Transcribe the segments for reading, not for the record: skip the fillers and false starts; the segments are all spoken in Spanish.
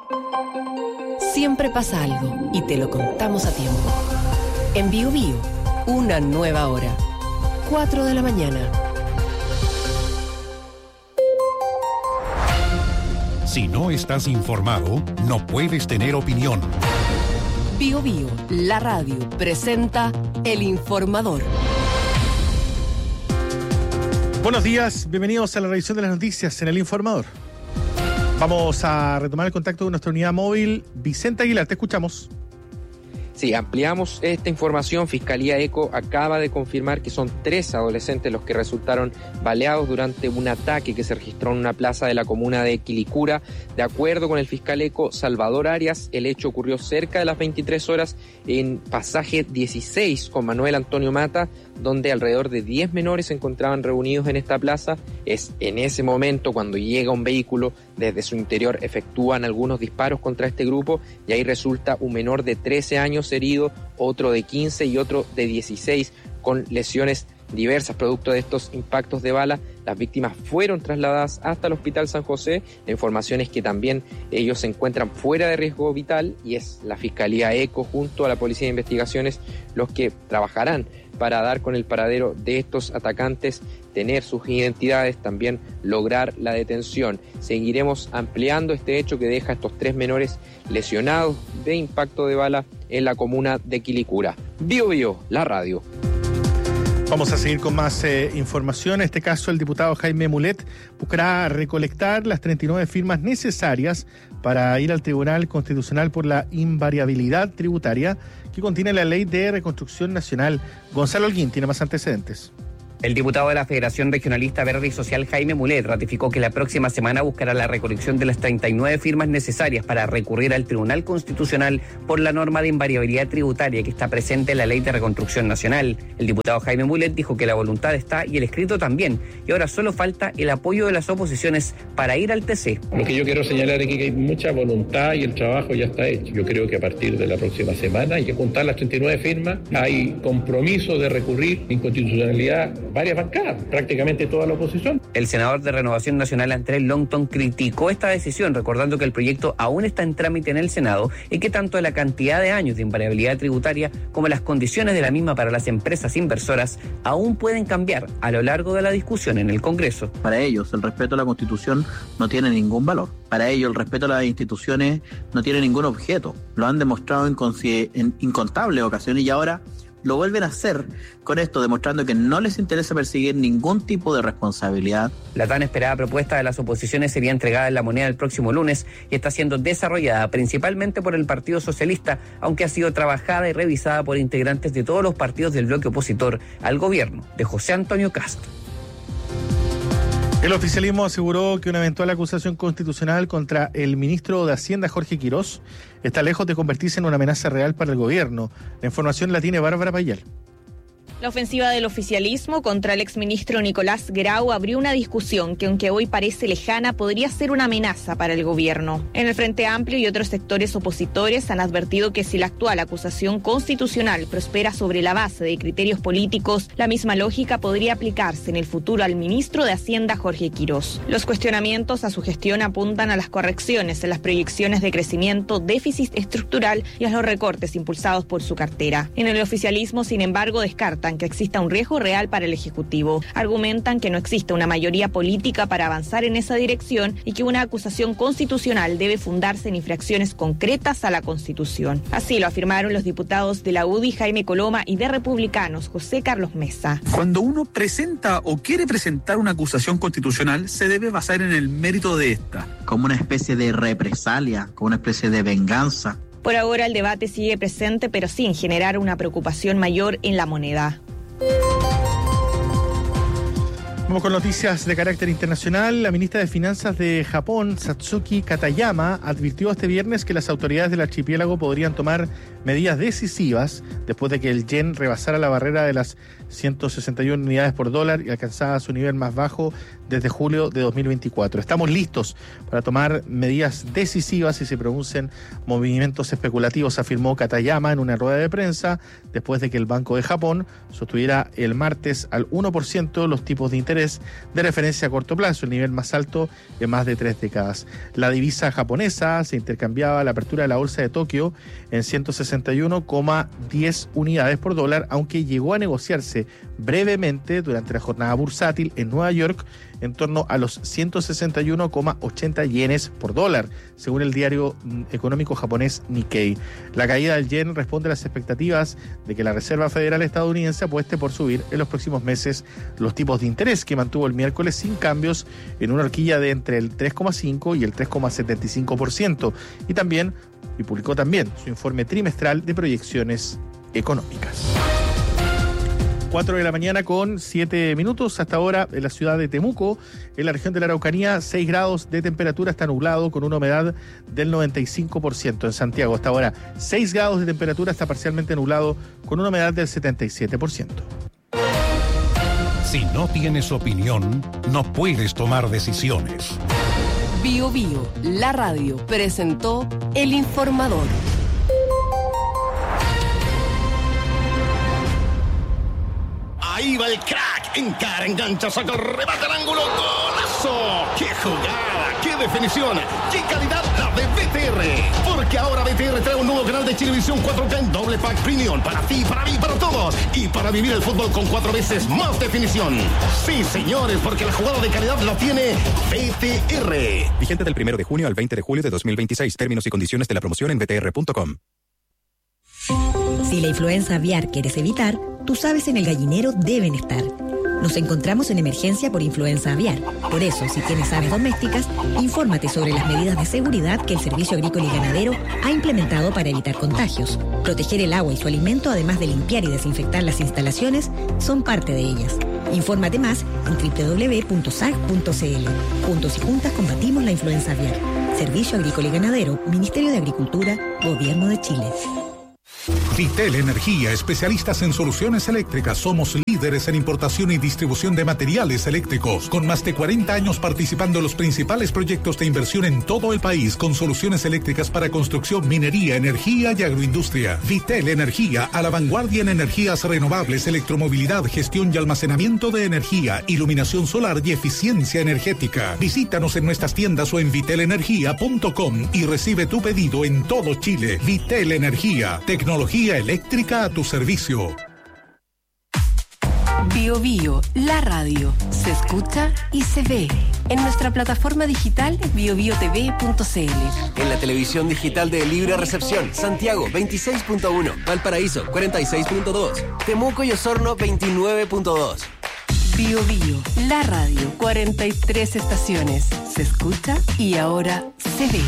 Siempre pasa algo y te lo contamos a tiempo. En Bío Bío, una nueva hora. 4 de la mañana. Si no estás informado, no puedes tener opinión. Bío Bío, la radio, presenta El Informador. Buenos días, bienvenidos a la revisión de las noticias en El Informador. Vamos a retomar el contacto con nuestra unidad móvil. Vicente Aguilar, te escuchamos. Sí, ampliamos esta información. Fiscalía ECO acaba de confirmar que son 3 adolescentes los que resultaron baleados durante un ataque que se registró en una plaza de la comuna de Quilicura. De acuerdo con el fiscal ECO Salvador Arias, el hecho ocurrió cerca de las 23 horas en pasaje 16 con Manuel Antonio Mata, donde alrededor de 10 menores se encontraban reunidos en esta plaza. Es en ese momento cuando llega un vehículo, desde su interior efectúan algunos disparos contra este grupo y ahí resulta un menor de 13 años herido, otro de 15 y otro de 16 con lesiones diversas producto de estos impactos de bala. Las víctimas fueron trasladadas hasta el Hospital San José. La información es que también ellos se encuentran fuera de riesgo vital y es la Fiscalía ECO junto a la Policía de Investigaciones los que trabajarán para dar con el paradero de estos atacantes, tener sus identidades, también lograr la detención. Seguiremos ampliando este hecho que deja a estos 3 menores lesionados de impacto de bala en la comuna de Quilicura. Bío Bío, la radio. Vamos a seguir con más información. En este caso, el diputado Jaime Mulet buscará recolectar las 39 firmas necesarias para ir al Tribunal Constitucional por la invariabilidad tributaria que contiene la Ley de Reconstrucción Nacional. Gonzalo Holguín tiene más antecedentes. El diputado de la Federación Regionalista Verde y Social, Jaime Mulet, ratificó que la próxima semana buscará la recolección de las 39 firmas necesarias para recurrir al Tribunal Constitucional por la norma de invariabilidad tributaria que está presente en la Ley de Reconstrucción Nacional. El diputado Jaime Mulet dijo que la voluntad está y el escrito también, y ahora solo falta el apoyo de las oposiciones para ir al TC. Lo que yo quiero señalar aquí es que hay mucha voluntad y el trabajo ya está hecho. Yo creo que a partir de la próxima semana hay que juntar las 39 firmas. Hay compromiso de recurrir inconstitucionalidad varias bancadas, prácticamente toda la oposición. El senador de Renovación Nacional, Andrés Longton, criticó esta decisión, recordando que el proyecto aún está en trámite en el Senado y que tanto la cantidad de años de invariabilidad tributaria como las condiciones de la misma para las empresas inversoras aún pueden cambiar a lo largo de la discusión en el Congreso. Para ellos, el respeto a la Constitución no tiene ningún valor. Para ellos, el respeto a las instituciones no tiene ningún objeto. Lo han demostrado en incontables ocasiones y ahora lo vuelven a hacer con esto, demostrando que no les interesa perseguir ningún tipo de responsabilidad. La tan esperada propuesta de las oposiciones sería entregada en La Moneda el próximo lunes y está siendo desarrollada principalmente por el Partido Socialista, aunque ha sido trabajada y revisada por integrantes de todos los partidos del bloque opositor al gobierno de José Antonio Kast. El oficialismo aseguró que una eventual acusación constitucional contra el ministro de Hacienda, Jorge Quirós, está lejos de convertirse en una amenaza real para el gobierno. La información la tiene Bárbara Payal. La ofensiva del oficialismo contra el exministro Nicolás Grau abrió una discusión que, aunque hoy parece lejana, podría ser una amenaza para el gobierno. En el Frente Amplio y otros sectores opositores han advertido que si la actual acusación constitucional prospera sobre la base de criterios políticos, la misma lógica podría aplicarse en el futuro al ministro de Hacienda, Jorge Quirós. Los cuestionamientos a su gestión apuntan a las correcciones en las proyecciones de crecimiento, déficit estructural y a los recortes impulsados por su cartera. En el oficialismo, sin embargo, descartan que exista un riesgo real para el Ejecutivo. Argumentan que no existe una mayoría política para avanzar en esa dirección y que una acusación constitucional debe fundarse en infracciones concretas a la Constitución. Así lo afirmaron los diputados de la UDI, Jaime Coloma, y de Republicanos, José Carlos Mesa. Cuando uno presenta o quiere presentar una acusación constitucional, se debe basar en el mérito de esta. Como una especie de represalia, como una especie de venganza. Por ahora el debate sigue presente, pero sin generar una preocupación mayor en La Moneda. Vamos con noticias de carácter internacional. La ministra de Finanzas de Japón, Satsuki Katayama, advirtió este viernes que las autoridades del archipiélago podrían tomar medidas decisivas después de que el yen rebasara la barrera de las 161 unidades por dólar y alcanzara su nivel más bajo desde julio de 2024. Estamos listos para tomar medidas decisivas si se producen movimientos especulativos, afirmó Katayama en una rueda de prensa después de que el Banco de Japón sostuviera el martes al 1% los tipos de interés de referencia a corto plazo, el nivel más alto en más de 3 décadas. La divisa japonesa se intercambiaba a la apertura de la bolsa de Tokio en 161,10 unidades por dólar, aunque llegó a negociarse brevemente durante la jornada bursátil en Nueva York en torno a los 161,80 yenes por dólar, según el diario económico japonés Nikkei. La caída del yen responde a las expectativas de que la Reserva Federal estadounidense apueste por subir en los próximos meses los tipos de interés, que mantuvo el miércoles sin cambios en una horquilla de entre el 3,5 y el 3,75%, y publicó también su informe trimestral de proyecciones económicas. 4 de la mañana con 7 minutos. Hasta ahora en la ciudad de Temuco, en la región de la Araucanía, 6 grados de temperatura, está nublado con una humedad del 95%. En Santiago hasta ahora 6 grados de temperatura, está parcialmente nublado con una humedad del 77%. Si no tienes opinión, no puedes tomar decisiones. Bio Bio, la radio, presentó El Informador. Ahí va el crack, encara, engancha, saca el remate al ángulo, ¡golazo! ¡Qué jugada! ¡Qué definición! ¡Qué calidad la de BTR! Porque ahora BTR trae un nuevo canal de Chilevisión 4K en doble pack premium para ti, para mí, para todos, y para vivir el fútbol con 4 veces más definición. Sí, señores, porque la jugada de calidad la tiene BTR. Vigente del 1 de junio al 20 de julio de 2026. Términos y condiciones de la promoción en btr.com. Si la influenza aviar quieres evitar, tus aves en el gallinero deben estar. Nos encontramos en emergencia por influenza aviar. Por eso, si tienes aves domésticas, infórmate sobre las medidas de seguridad que el Servicio Agrícola y Ganadero ha implementado para evitar contagios. Proteger el agua y su alimento, además de limpiar y desinfectar las instalaciones, son parte de ellas. Infórmate más en www.sag.cl. Juntos y juntas combatimos la influenza aviar. Servicio Agrícola y Ganadero, Ministerio de Agricultura, Gobierno de Chile. Vitel Energía, especialistas en soluciones eléctricas. Somos líderes en importación y distribución de materiales eléctricos, con más de 40 años participando en los principales proyectos de inversión en todo el país, con soluciones eléctricas para construcción, minería, energía y agroindustria. Vitel Energía, a la vanguardia en energías renovables, electromovilidad, gestión y almacenamiento de energía, iluminación solar y eficiencia energética. Visítanos en nuestras tiendas o en vitelenergia.com y recibe tu pedido en todo Chile. Vitel Energía, tecnología eléctrica a tu servicio. Bio Bio, la radio, se escucha y se ve en nuestra plataforma digital biobiotv.cl. En la televisión digital de Libre Recepción, Santiago 26.1, Valparaíso 46.2, Temuco y Osorno 29.2. Bio Bio, la radio, 43 estaciones, se escucha y ahora se ve.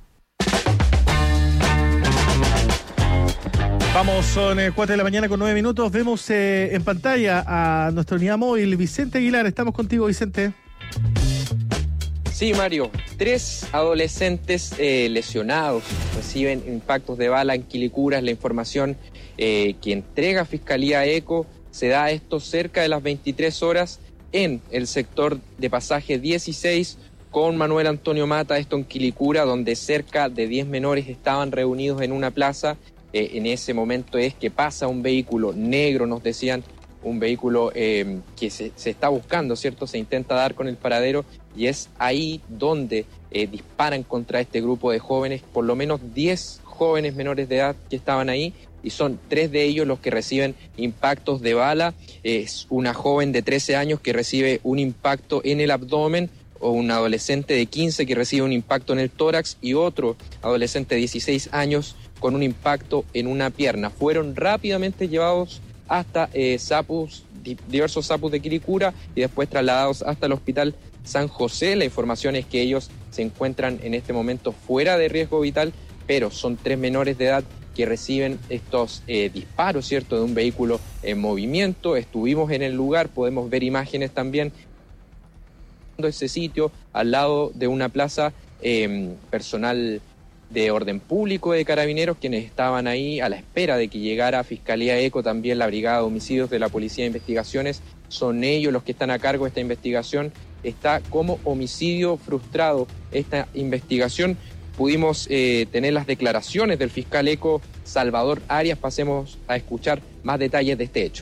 Vamos, son 4 de la mañana con 9 minutos. Vemos en pantalla a nuestra unidad móvil, Vicente Aguilar. Estamos contigo, Vicente. Sí, Mario. 3 adolescentes lesionados reciben impactos de bala en Quilicura. La información que entrega Fiscalía ECO. Se da esto cerca de las 23 horas en el sector de pasaje 16 con Manuel Antonio Mata, esto en Quilicura, donde cerca de 10 menores estaban reunidos en una plaza. En ese momento es que pasa un vehículo negro, nos decían, un vehículo que se está buscando, ¿cierto? Se intenta dar con el paradero y es ahí donde disparan contra este grupo de jóvenes, por lo menos 10 jóvenes menores de edad que estaban ahí, y son 3 de ellos los que reciben impactos de bala. Es una joven de 13 años que recibe un impacto en el abdomen, o un adolescente de 15 que recibe un impacto en el tórax, y otro adolescente de 16 años con un impacto en una pierna. Fueron rápidamente llevados hasta diversos SAPUS de Quilicura y después trasladados hasta el Hospital San José. La información es que ellos se encuentran en este momento fuera de riesgo vital, pero son 3 menores de edad que reciben estos disparos, ¿cierto?, de un vehículo en movimiento. Estuvimos en el lugar, podemos ver imágenes también de ese sitio, al lado de una plaza, personal de orden público de Carabineros, quienes estaban ahí a la espera de que llegara Fiscalía ECO, también la Brigada de Homicidios de la Policía de Investigaciones. Son ellos los que están a cargo de esta investigación. está como homicidio frustrado esta investigación. Pudimos tener las declaraciones del fiscal ECO, Salvador Arias. Pasemos a escuchar más detalles de este hecho.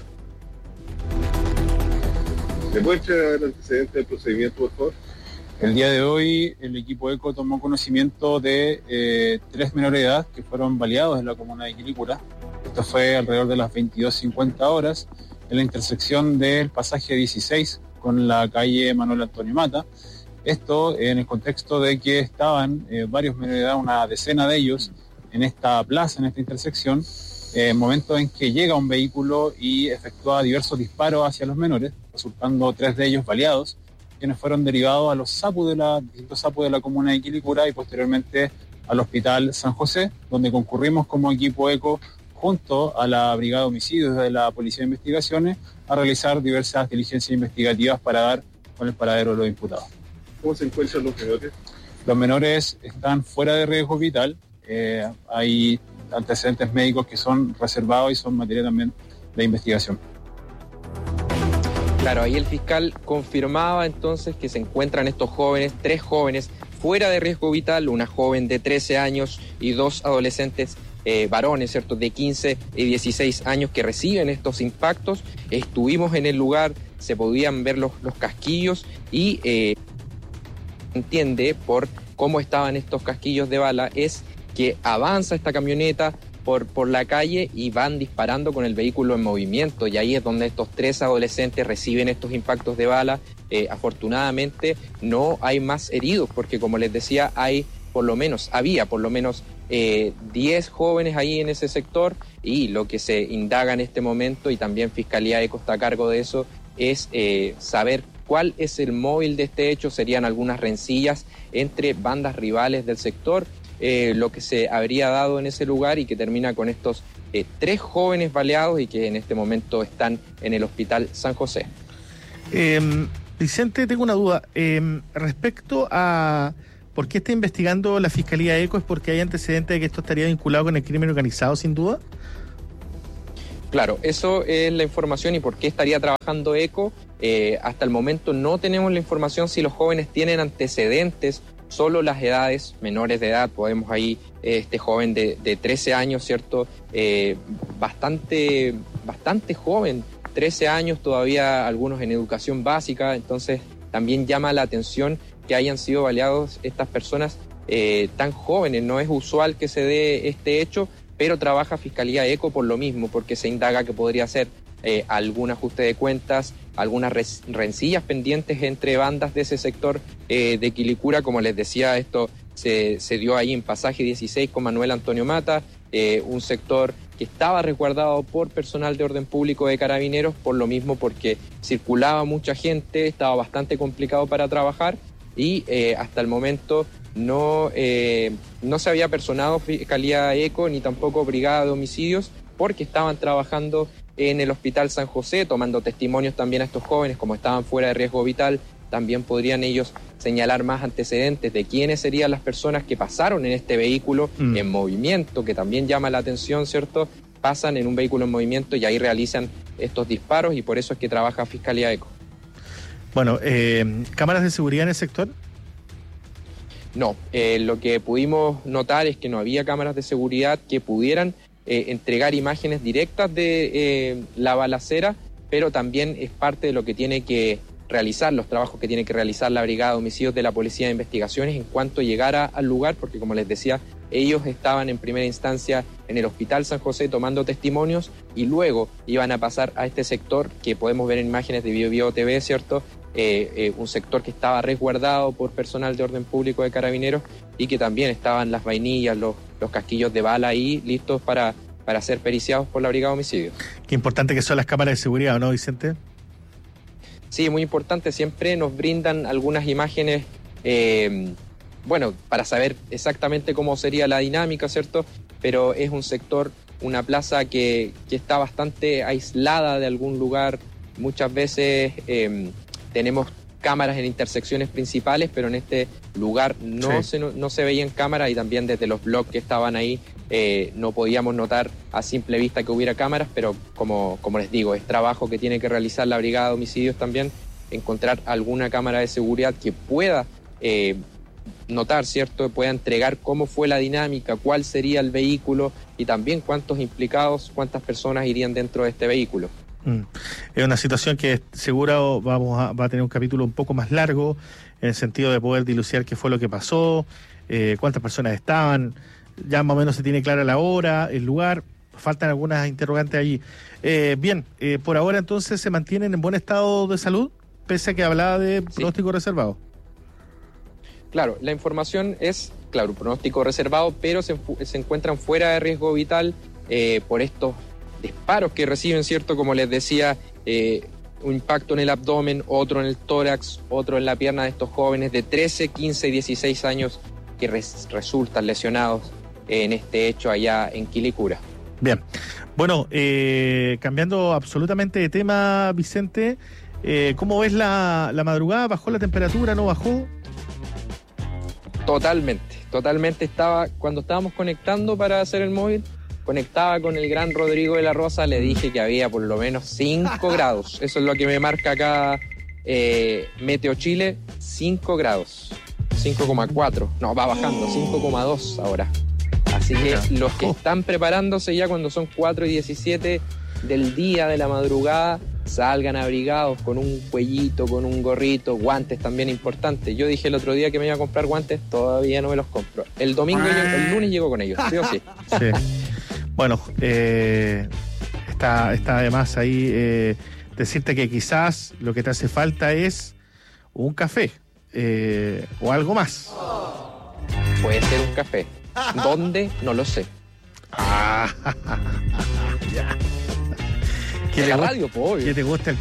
¿Me puede entregar el antecedente del procedimiento, por favor? El día de hoy el equipo ECO tomó conocimiento de 3 menores de edad que fueron baleados en la comuna de Quilicura. Esto fue alrededor de las 22:50 horas en la intersección del pasaje 16 con la calle Manuel Antonio Mata. Esto en el contexto de que estaban varios menores de edad, una decena de ellos, en esta plaza, en esta intersección, momento en que llega un vehículo y efectúa diversos disparos hacia los menores, resultando 3 de ellos baleados, quienes fueron derivados a los distintos SAPU de la comuna de Quilicura y posteriormente al Hospital San José, donde concurrimos como equipo ECO junto a la Brigada de Homicidios de la Policía de Investigaciones a realizar diversas diligencias investigativas para dar con el paradero de los imputados. ¿Cómo se encuentran los menores? Los menores están fuera de riesgo vital. Hay antecedentes médicos que son reservados y son materia también de investigación. Claro, ahí el fiscal confirmaba entonces que se encuentran estos jóvenes, 3 jóvenes fuera de riesgo vital, una joven de 13 años y 2 adolescentes varones, ¿cierto?, de 15 y 16 años que reciben estos impactos. Estuvimos en el lugar, se podían ver los casquillos y entiende por cómo estaban estos casquillos de bala es que avanza esta camioneta por la calle y van disparando con el vehículo en movimiento, y ahí es donde estos 3 adolescentes reciben estos impactos de bala. Afortunadamente no hay más heridos, porque como les decía, había por lo menos 10 jóvenes ahí en ese sector, y lo que se indaga en este momento, y también Fiscalía ECO está a cargo de eso, es saber cuál es el móvil de este hecho. Serían algunas rencillas entre bandas rivales del sector, lo que se habría dado en ese lugar y que termina con estos 3 jóvenes baleados y que en este momento están en el Hospital San José. Vicente, tengo una duda. Respecto a por qué está investigando la Fiscalía ECO, ¿es porque hay antecedentes de que esto estaría vinculado con el crimen organizado, sin duda? Claro, eso es la información y por qué estaría trabajando ECO. Hasta el momento no tenemos la información si los jóvenes tienen antecedentes, solo las edades menores de edad. Podemos ahí, este joven de 13 años, ¿cierto? Bastante joven, 13 años, todavía algunos en educación básica, entonces también llama la atención que hayan sido baleados estas personas tan jóvenes. No es usual que se dé este hecho, pero trabaja Fiscalía ECO por lo mismo, porque se indaga que podría ser algún ajuste de cuentas, algunas rencillas pendientes entre bandas de ese sector de Quilicura. Como les decía, esto se dio ahí en pasaje 16 con Manuel Antonio Mata, un sector que estaba resguardado por personal de orden público de Carabineros, por lo mismo, porque circulaba mucha gente, estaba bastante complicado para trabajar y hasta el momento no se había personado Fiscalía ECO ni tampoco Brigada de Homicidios, porque estaban trabajando en el Hospital San José, tomando testimonios también a estos jóvenes. Como estaban fuera de riesgo vital, también podrían ellos señalar más antecedentes de quiénes serían las personas que pasaron en este vehículo en movimiento, que también llama la atención, ¿cierto? Pasan en un vehículo en movimiento y ahí realizan estos disparos, y por eso es que trabaja Fiscalía ECO. Bueno, ¿cámaras de seguridad en el sector? No, lo que pudimos notar es que no había cámaras de seguridad que pudieran entregar imágenes directas de la balacera, pero también es parte de lo que tiene que realizar, los trabajos que tiene que realizar la Brigada de Homicidios de la Policía de Investigaciones en cuanto llegara al lugar, porque como les decía, ellos estaban en primera instancia en el Hospital San José tomando testimonios y luego iban a pasar a este sector que podemos ver en imágenes de Bio TV, ¿cierto? Un sector que estaba resguardado por personal de orden público de Carabineros y que también estaban las vainillas, los casquillos de bala ahí listos para ser periciados por la Brigada de Homicidios. Qué importante que son las cámaras de seguridad, ¿no, Vicente? Sí, muy importante. Siempre nos brindan algunas imágenes, para saber exactamente cómo sería la dinámica, ¿cierto? Pero es un sector, una plaza que está bastante aislada de algún lugar. Muchas veces tenemos cámaras en intersecciones principales, pero en este lugar no se veían cámaras, y también desde los blogs que estaban ahí no podíamos notar a simple vista que hubiera cámaras, pero como les digo, es trabajo que tiene que realizar la Brigada de Homicidios también encontrar alguna cámara de seguridad que pueda notar, ¿cierto? Pueda entregar cómo fue la dinámica, cuál sería el vehículo y también cuántos implicados, cuántas personas irían dentro de este vehículo. Es una situación que seguro va a tener un capítulo un poco más largo, en el sentido de poder dilucidar qué fue lo que pasó, cuántas personas estaban, ya más o menos se tiene clara la hora, el lugar, faltan algunas interrogantes allí. Bien, por ahora entonces se mantienen en buen estado de salud, pese a que hablaba de pronóstico reservado. Claro, la información es, claro, pronóstico reservado, pero se encuentran fuera de riesgo vital por estos disparos que reciben, ¿cierto? Como les decía, un impacto en el abdomen, otro en el tórax, otro en la pierna de estos jóvenes de 13, 15 y 16 años que resultan lesionados en este hecho allá en Quilicura. Bien, bueno, cambiando absolutamente de tema, Vicente, ¿cómo ves la madrugada? ¿Bajó la temperatura? ¿No bajó? Totalmente cuando estábamos conectando para hacer el móvil, conectaba con el gran Rodrigo de la Rosa, le dije que había por lo menos 5 grados. Eso es lo que me marca acá Meteo Chile, 5 grados. 5,4. No, va bajando, 5,2 ahora. Así que los que están preparándose ya cuando son 4:17 del día, de la madrugada, salgan abrigados con un cuellito, con un gorrito, guantes también importantes. Yo dije el otro día que me iba a comprar guantes, todavía no me los compro. El lunes llego con ellos, ¿sí o sí? Sí. Bueno, está además ahí decirte que quizás lo que te hace falta es un café o algo más. Puede ser un café. ¿Dónde? No lo sé. Ya. ¿Qué la radio, po? ¿Qué te gusta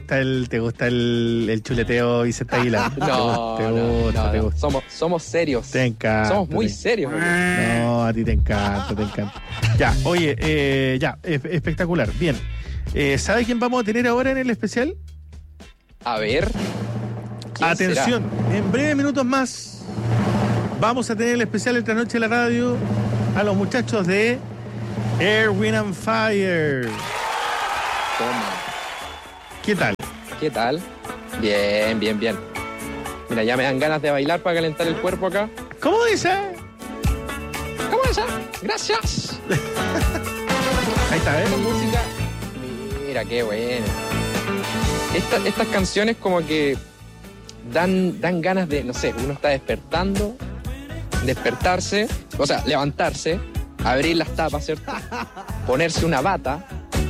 el chuleteo Vicente Aguilar? No. Somos serios. Te encanta. Somos muy serios. No, a ti te encanta. Ya, oye, espectacular. Bien. ¿Sabe quién vamos a tener ahora en el especial? A ver. Atención, en breves minutos más vamos a tener el especial de Trasnoche de la Radio a los muchachos de Air, Wind and Fire. Toma. ¿Qué tal? Bien. Mira, ya me dan ganas de bailar para calentar el cuerpo acá. ¿Cómo dice? Gracias. Ahí está, Esta música. Mira, qué buena. Estas canciones como que dan ganas de, no sé, uno está despertarse, o sea, levantarse, abrir las tapas, ¿cierto? Ponerse una bata,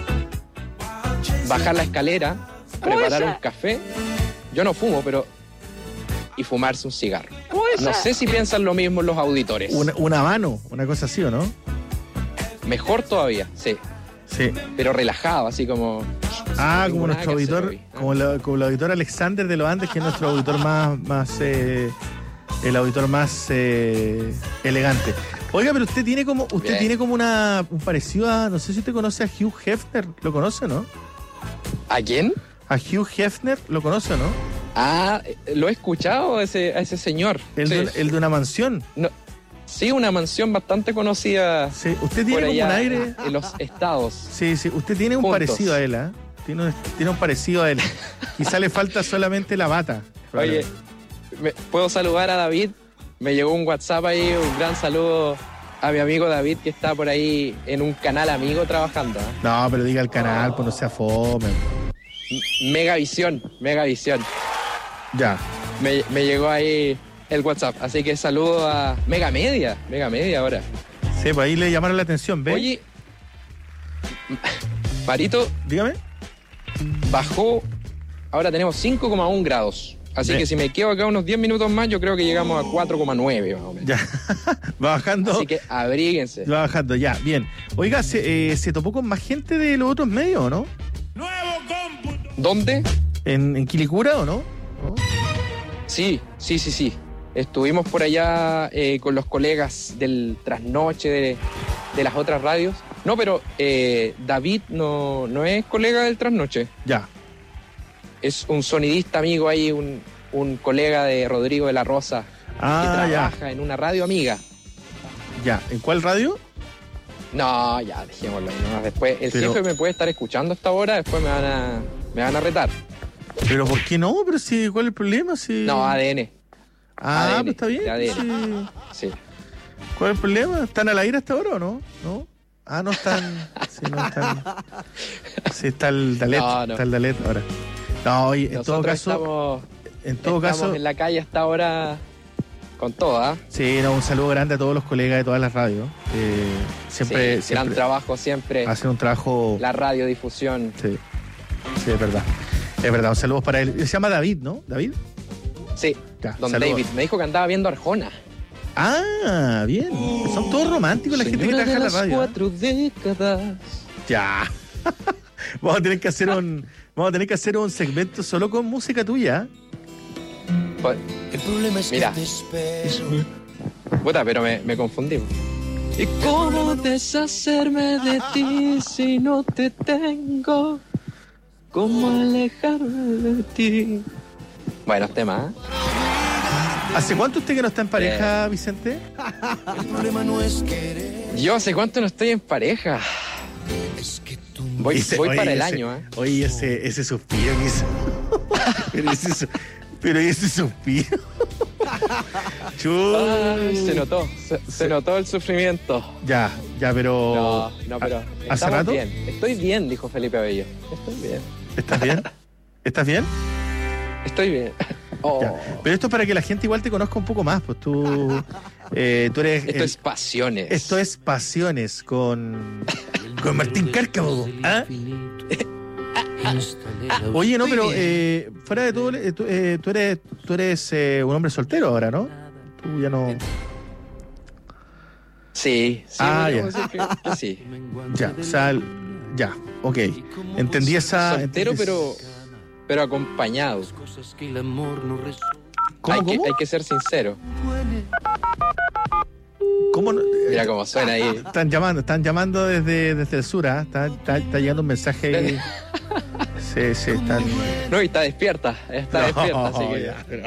bajar la escalera, preparar un café. Yo no fumo, pero... y fumarse un cigarro. No sé si piensan lo mismo los auditores. Un habano, una cosa así, ¿o no? Mejor todavía, sí. Pero relajado, así como... como nuestro auditor, como el auditor Alexander de los Andes, que es nuestro auditor más el auditor más elegante. Oiga, pero usted tiene como un parecido a, no sé si usted conoce a Hugh Hefner, ¿lo conoce, no? ¿A quién? A Hugh Hefner, ¿lo conoce, no? Lo he escuchado a ese señor. El de una mansión. No. Sí, una mansión bastante conocida. Sí, usted tiene como un aire en los estados. Sí, usted tiene un parecido a él, ¿eh? Tiene un parecido a él. Quizá le falta solamente la bata. Oye, ¿puedo saludar a David? Me llegó un WhatsApp ahí, un gran saludo a mi amigo David, que está por ahí en un canal amigo trabajando. No, pero diga el canal, pues no sea fome. Megavisión. Ya. Me llegó ahí el WhatsApp, así que saludo a Mega Media ahora. Sí, pues ahí le llamaron la atención, ¿ves? Oye, Marito, dígame. Bajó, ahora tenemos 5,1 grados. Así que si me quedo acá unos 10 minutos más, yo creo que llegamos a 4,9 más o menos. Ya, va bajando. Así que abríguense. Va bajando, ya, bien. Oiga, ¿se topó con más gente de los otros medios, no? ¿Dónde? ¿En Quilicura o no? Sí. Estuvimos por allá con los colegas del Trasnoche de las otras radios. No, pero David no es colega del Trasnoche. Ya. Es un sonidista amigo ahí, un colega de Rodrigo de la Rosa, que trabaja en una radio amiga. Ya, ¿en cuál radio? No, ya, dejémoslo. No, después el jefe me puede estar escuchando hasta ahora, después me van a retar. ¿Pero por qué no? ¿Pero si, cuál es el problema? Si... No, ADN. ADN, pues está bien. ADN. Sí. ¿Cuál es el problema? ¿Están al aire hasta ahora o no? ¿No? Ah, no están. Sí, no están. Sí, está el Dalet. No. Está el Dalet ahora. No, oye, en todo caso. Estamos en la calle hasta ahora con todo, ¿ah? Sí, no, un saludo grande a todos los colegas de todas las radios. Siempre. Gran trabajo siempre. Hacen un trabajo. La radiodifusión. Sí, es verdad. Es verdad, un saludo para él. Se llama David, ¿no? ¿David? Sí, ya, don saludos. David. Me dijo que andaba viendo Arjona. Ah, bien. Son todos románticos la gente que trabaja en la radio. 4 décadas. Ya. Vamos a tener que hacer un segmento solo con música tuya. Pues, el problema es mira. que te espero. Puta, pero me confundí. ¿Y cómo deshacerme de ti si no te tengo? ¿Cómo alejarme de ti? Buenos temas, ¿eh? ¿Hace cuánto usted que no está en pareja, Vicente? El problema no es querer. Yo hace cuánto no estoy en pareja. Es que tú voy para el año, ¿eh? Oye, ese suspiro que hizo. pero ese suspiro. Ay, se notó el sufrimiento. Ya, pero. No, pero. ¿Hace rato? Bien. Estoy bien, dijo Felipe Abello. Estoy bien. ¿Estás bien? ¿Estás bien? Estoy bien. Oh. Pero esto es para que la gente igual te conozca un poco más, pues tú eres... Esto es Pasiones. Esto es Pasiones con Martín Cárcamo. ¿Ah? Oye, no, pero fuera de todo, tú eres un hombre soltero ahora, ¿no? Tú ya no... Sí, ya. Sí. Ya, o sea, ya, ok. Entendí esa... Soltero, pero acompañado. ¿Cómo? Hay que ser sincero. ¿Cómo no? Mira cómo suena ahí. Están llamando desde el sur, ¿ah? Está llegando un mensaje. Sí, están. No, y está despierta. Despierta, así que. Ya, pero...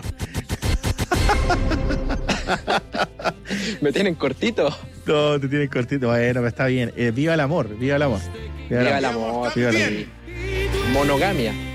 ¿Me tienen cortito? No, te tienen cortito. Bueno, pero está bien. Viva el amor, viva el amor. Viva el amor. Viva el amor. Monogamia.